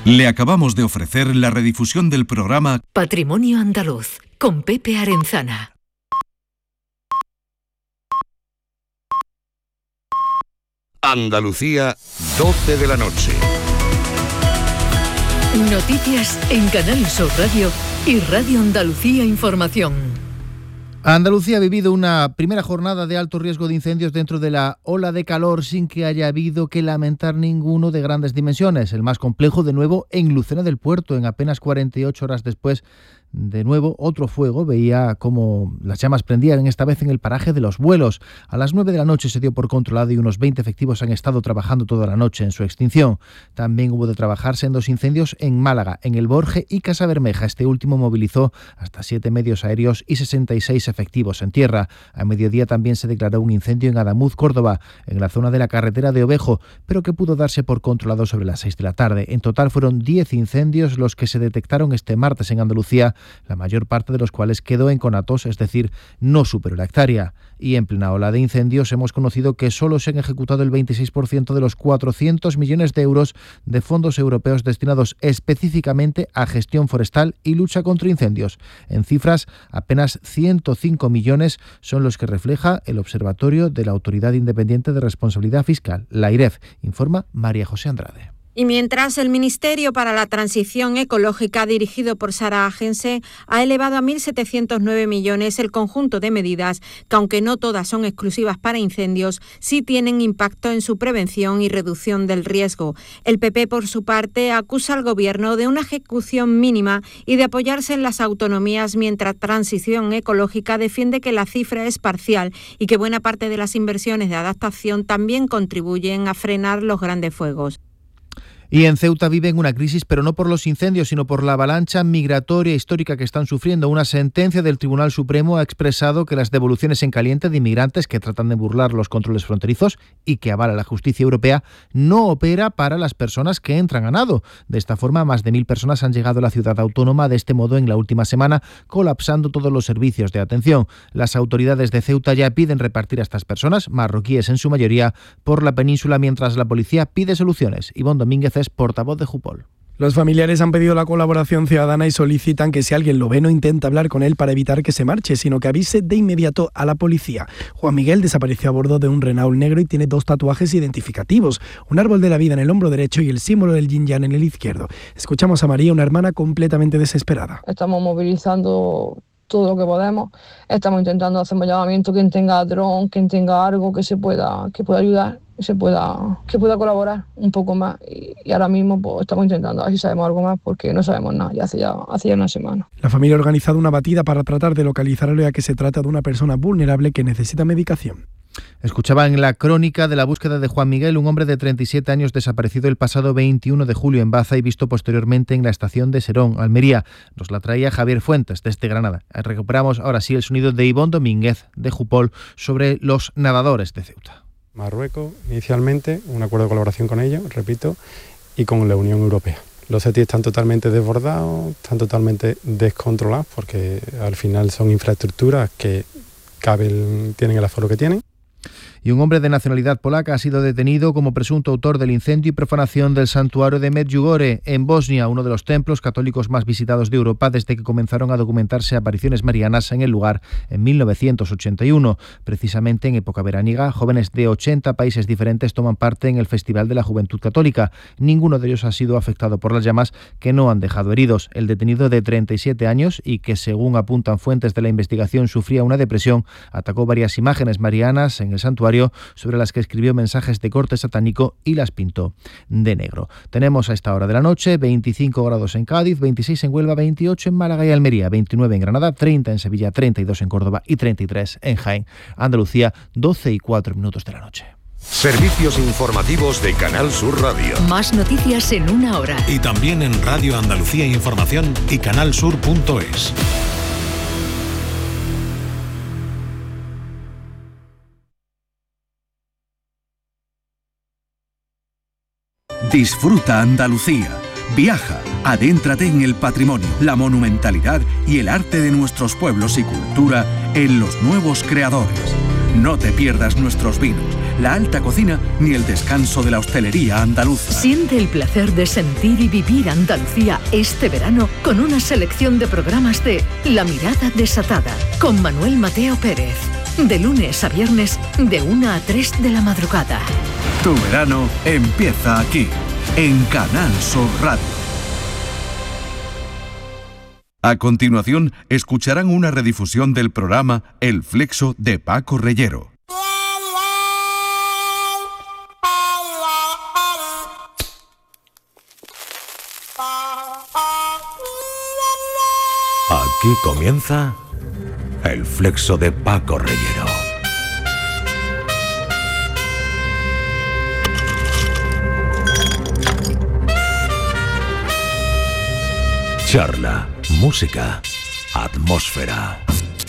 Le acabamos de ofrecer la redifusión del programa Patrimonio Andaluz, con Pepe Arenzana. Andalucía, 12 de la noche. Noticias en Canal Sur Radio y Radio Andalucía Información. Andalucía ha vivido una primera jornada de alto riesgo de incendios dentro de la ola de calor sin que haya habido que lamentar ninguno de grandes dimensiones. El más complejo, de nuevo, en Lucena del Puerto, en apenas 48 horas después. De nuevo, otro fuego, veía cómo las llamas prendían, esta vez en el paraje de Los Buelos. A las 9 de la noche se dio por controlado y unos 20 efectivos han estado trabajando toda la noche en su extinción. También hubo de trabajarse en 2 incendios en Málaga, en El Borje y Casa Bermeja. Este último movilizó hasta 7 medios aéreos y 66 efectivos en tierra. A mediodía también se declaró un incendio en Adamuz, Córdoba, en la zona de la carretera de Ovejo, pero que pudo darse por controlado sobre las 6 de la tarde. En total fueron 10 incendios los que se detectaron este martes en Andalucía, la mayor parte de los cuales quedó en conatos, es decir, no superó la hectárea. Y en plena ola de incendios hemos conocido que solo se han ejecutado el 26% de los 400 millones de euros de fondos europeos destinados específicamente a gestión forestal y lucha contra incendios. En cifras, apenas 105 millones son los que refleja el Observatorio de la Autoridad Independiente de Responsabilidad Fiscal, la AIREF, informa María José Andrade. Y mientras el Ministerio para la Transición Ecológica, dirigido por Sara Agense, ha elevado a 1.709 millones el conjunto de medidas que, aunque no todas son exclusivas para incendios, sí tienen impacto en su prevención y reducción del riesgo. El PP, por su parte, acusa al Gobierno de una ejecución mínima y de apoyarse en las autonomías, mientras Transición Ecológica defiende que la cifra es parcial y que buena parte de las inversiones de adaptación también contribuyen a frenar los grandes fuegos. Y en Ceuta viven una crisis, pero no por los incendios, sino por la avalancha migratoria histórica que están sufriendo. Una sentencia del Tribunal Supremo ha expresado que las devoluciones en caliente de inmigrantes que tratan de burlar los controles fronterizos y que avala la justicia europea no opera para las personas que entran a nado. De esta forma, más de 1.000 personas han llegado a la ciudad autónoma de este modo en la última semana, colapsando todos los servicios de atención. Las autoridades de Ceuta ya piden repartir a estas personas, marroquíes en su mayoría, por la península, mientras la policía pide soluciones. Ivonne Domínguez es portavoz de Jupol. Los familiares han pedido la colaboración ciudadana y solicitan que si alguien lo ve no intente hablar con él para evitar que se marche, sino que avise de inmediato a la policía. Juan Miguel desapareció a bordo de un Renault negro y tiene 2 tatuajes identificativos, un árbol de la vida en el hombro derecho y el símbolo del yin yang en el izquierdo. Escuchamos a María, una hermana completamente desesperada. Estamos movilizando todo lo que podemos, estamos intentando hacer un llamamiento, quien tenga dron, quien tenga algo que pueda ayudar, que pueda colaborar un poco más, y ahora mismo pues estamos intentando a ver si sabemos algo más, porque no sabemos nada, ya hace ya una semana. La familia ha organizado una batida para tratar de localizarlo, ya que se trata de una persona vulnerable que necesita medicación. Escuchaba en la crónica de la búsqueda de Juan Miguel, un hombre de 37 años desaparecido el pasado 21 de julio en Baza y visto posteriormente en la estación de Serón, Almería. Nos la traía Javier Fuentes, desde Granada. Recuperamos ahora sí el sonido de Ivonne Domínguez, de Jupol, sobre los nadadores de Ceuta. Marruecos, inicialmente, un acuerdo de colaboración con ellos, repito, y con la Unión Europea. Los CETI están totalmente desbordados, están totalmente descontrolados, porque al final son infraestructuras que tienen el aforo que tienen. Y un hombre de nacionalidad polaca ha sido detenido como presunto autor del incendio y profanación del santuario de Medjugorje, en Bosnia, uno de los templos católicos más visitados de Europa desde que comenzaron a documentarse apariciones marianas en el lugar en 1981. Precisamente en época veraniega, jóvenes de 80 países diferentes toman parte en el Festival de la Juventud Católica. Ninguno de ellos ha sido afectado por las llamas, que no han dejado heridos. El detenido, de 37 años y que, según apuntan fuentes de la investigación, sufría una depresión, atacó varias imágenes marianas en el santuario, sobre las que escribió mensajes de corte satánico y las pintó de negro. Tenemos a esta hora de la noche 25 grados en Cádiz, 26 en Huelva, 28 en Málaga y Almería, 29 en Granada, 30 en Sevilla, 32 en Córdoba y 33 en Jaén. Andalucía, 12:04 de la noche. Servicios informativos de Canal Sur Radio. Más noticias en una hora. Y también en Radio Andalucía Información y canalsur.es. Disfruta Andalucía. Viaja, adéntrate en el patrimonio, la monumentalidad y el arte de nuestros pueblos y cultura en Los Nuevos Creadores. No te pierdas nuestros vinos, la alta cocina ni el descanso de la hostelería andaluza. Siente el placer de sentir y vivir Andalucía este verano con una selección de programas de La Mirada Desatada con Manuel Mateo Pérez. De lunes a viernes, de 1 a 3 de la madrugada. Tu verano empieza aquí, en Canal Sur Radio. A continuación, escucharán una redifusión del programa El Flexo de Paco Reyero. Aquí comienza El Flexo de Paco Reyero. Charla, música, atmósfera.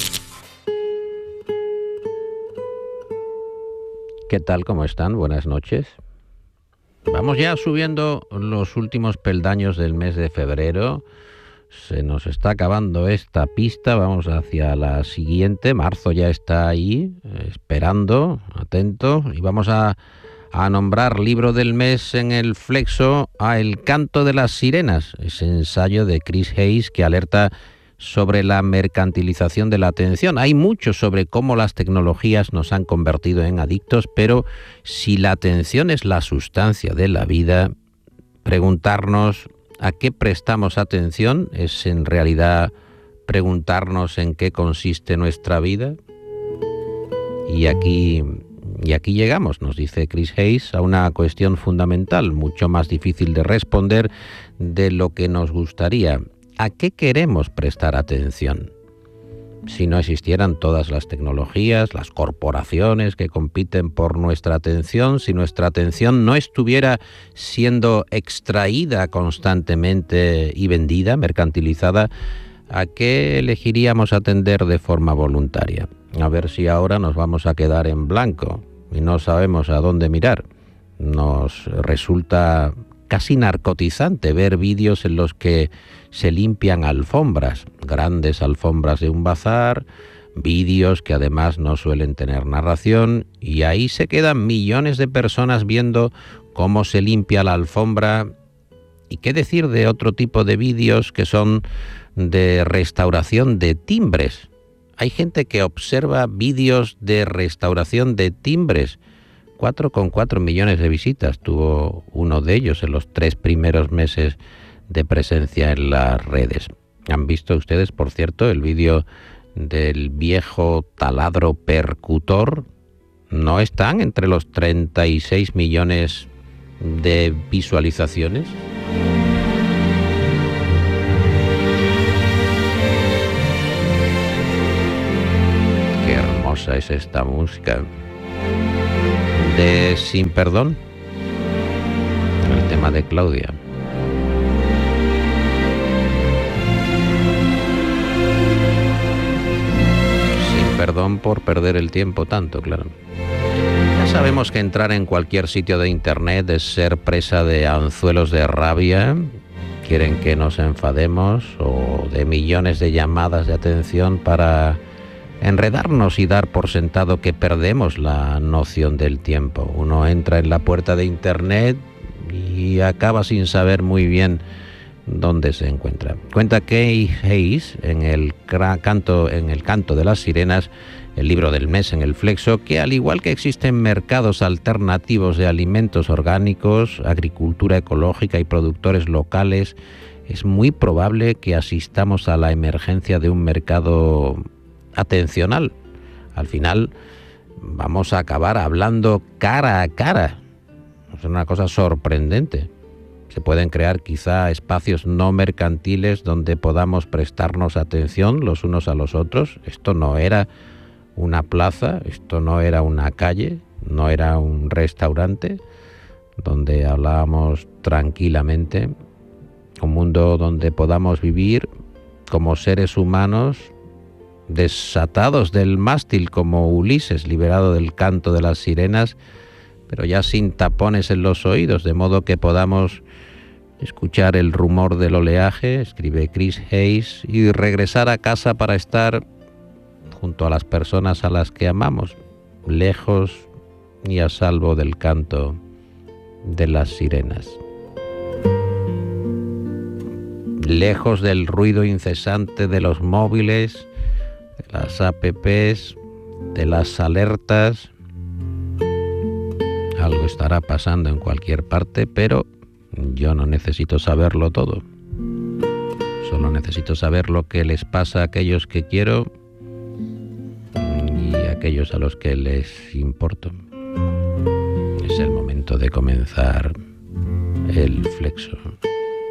¿Qué tal? ¿Cómo están? Buenas noches. Vamos ya subiendo los últimos peldaños del mes de febrero. Se nos está acabando esta pista, vamos hacia la siguiente. Marzo ya está ahí, esperando, atento. Y vamos a nombrar libro del mes en el Flexo a El canto de las sirenas, ese ensayo de Chris Hayes que alerta sobre la mercantilización de la atención. Hay mucho sobre cómo las tecnologías nos han convertido en adictos, pero si la atención es la sustancia de la vida, preguntarnos ¿a qué prestamos atención? ¿Es en realidad preguntarnos en qué consiste nuestra vida? Y aquí llegamos, nos dice Chris Hayes, a una cuestión fundamental, mucho más difícil de responder de lo que nos gustaría. ¿A qué queremos prestar atención? Si no existieran todas las tecnologías, las corporaciones que compiten por nuestra atención, si nuestra atención no estuviera siendo extraída constantemente y vendida, mercantilizada, ¿a qué elegiríamos atender de forma voluntaria? A ver si ahora nos vamos a quedar en blanco y no sabemos a dónde mirar. Nos resulta casi narcotizante ver vídeos en los que se limpian alfombras, grandes alfombras de un bazar, vídeos que además no suelen tener narración, y ahí se quedan millones de personas viendo cómo se limpia la alfombra. ¿Y qué decir de otro tipo de vídeos que son de restauración de timbres? Hay gente que observa vídeos de restauración de timbres. 4,4 millones de visitas tuvo uno de ellos en los 3 primeros meses de presencia en las redes. ¿Han visto ustedes, por cierto, el vídeo del viejo taladro percutor? ¿No están entre los 36 millones de visualizaciones? Qué hermosa es esta música. De Sin Perdón, el tema de Claudia. Sin perdón por perder el tiempo tanto, claro. Ya sabemos que entrar en cualquier sitio de internet es ser presa de anzuelos de rabia. Quieren que nos enfademos, o de millones de llamadas de atención para enredarnos y dar por sentado que perdemos la noción del tiempo. Uno entra en la puerta de internet y acaba sin saber muy bien dónde se encuentra. Cuenta Chris Hayes en el canto de las sirenas, el libro del mes en el Flexo, que al igual que existen mercados alternativos de alimentos orgánicos, agricultura ecológica y productores locales, es muy probable que asistamos a la emergencia de un mercado atencional. Al final vamos a acabar hablando cara a cara. Es una cosa sorprendente. Se pueden crear quizá espacios no mercantiles donde podamos prestarnos atención los unos a los otros. Esto no era una plaza, esto no era una calle, no era un restaurante donde hablábamos tranquilamente. Un mundo donde podamos vivir como seres humanos desatados del mástil como Ulises, liberado del canto de las sirenas, pero ya sin tapones en los oídos, de modo que podamos escuchar el rumor del oleaje, escribe Chris Hayes, y regresar a casa para estar junto a las personas a las que amamos, lejos y a salvo del canto de las sirenas. Lejos del ruido incesante de los móviles, de las apps, de las alertas. Algo estará pasando en cualquier parte, pero yo no necesito saberlo todo. Solo necesito saber lo que les pasa a aquellos que quiero y a aquellos a los que les importo. Es el momento de comenzar el Flexo.